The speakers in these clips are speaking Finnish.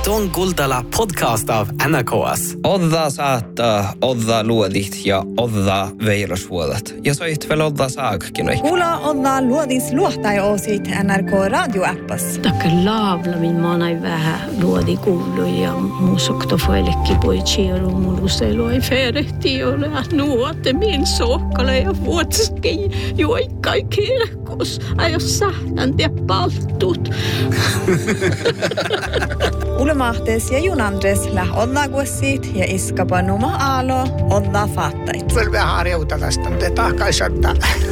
Tuon Kultala podcast av NRKS. Odda saattaa, odda luodit ja odda veilosvuodat. Ja soit veel odda saakkinoi. Kuula odda luodis luohtaja-oosit NRK radioäppas. Takke laavlavin maanai vähän luodi kuulu ja muusokto fuelekki poitsiiru muluselu ei ferehti ole. Nuote min sohkale ja vuotski juoikkai kirkos. Ajo sähtän ja palttut. Ulemahtes ja junandres läh oddaguessit ja iskapa numa aalo odda faattait. Kyllä vähän harjouta tästä, mutta tahkaisottaa.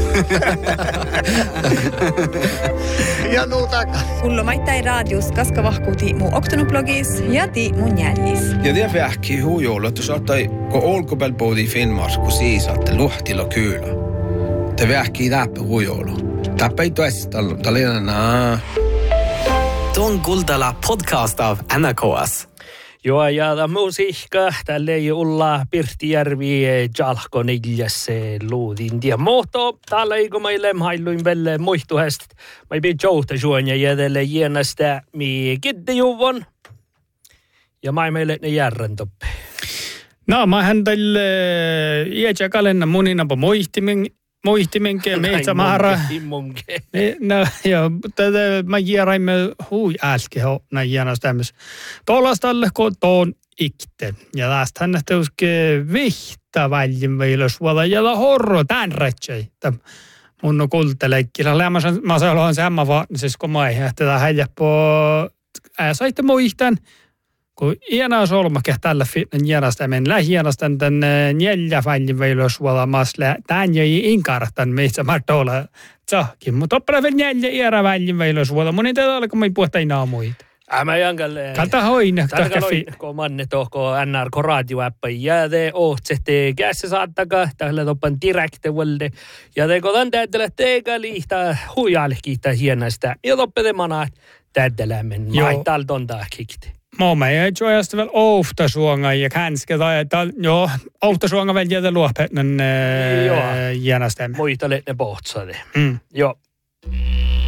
Ja nuutaka. Kullomaittai radius kaskavahkuuti mu oktonublogis ja ti mun jällis. Ja det vähki hujolla, että saattai, kun olkopelpoodi Finnmark, kun siisatte luhtilla kyllä. Det vähki läppä hujolla. Täppä ei tuosta, talina. Tuon Kultala podcast av NRKS. Joo, ja musiikka tälle ei olla Pirttijärvi jalko neljäs luudin. Ja muoto, täällä ei kun meille hailuin velle muistuhest. Mä pidin jouta suonja jädelle jäänästä mi kiddejuvon. Ja mä meille ne järren toppe. No, mä hän tälle iätsäkalenna muninapa muihtimenke meitä mahra. No, joo, tätä mä järaimme hui äsken näin jäänästämässä. Tuollaistalle kotoon ikte. Ja tästä hän nähtäuske vihta väljin veilosvuoda ja horro tämän rätsei. Mun on kultalekkillä. Mä sanoin samma vaatnisessa, kun mä ei tätä häjä po saitte muihtan. Kun iänä solmakeh tällä fitnen järjestämään lähijärjestän tän neljä väljin veilosvuoda masle. Tän jäi inkartan meistä martoilla tsahkin. Mutta oppara vielä neljä iärä väljin veilosvuoda. Mun ei tätä ole, kun mä ei puhuta enää muita. Mä jankalle. Kalta hoina. Kun manne tohko NRK radioäppä ja te ohtsette kässä saattaka. Tällä toppan direkte valde. Ja te kodan täytellä teika liihtaa huijaalkiita hienästä. Ja toppete manaa täyttelämmen. Maittal tontaa kikti. Mä ei joista vielä ohtasuonga ja känske tai joo, ohtasuonga vielä jätä luopetten jäänästä. Muistalet ne pohtsade. Joo.